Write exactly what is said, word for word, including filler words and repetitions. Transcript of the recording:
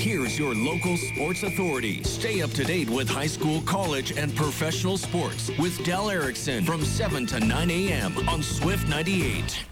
here's your local sports authority. Stay up to date with high school, college, and professional sports with Del Erickson from seven to nine a m on Swift ninety-eight.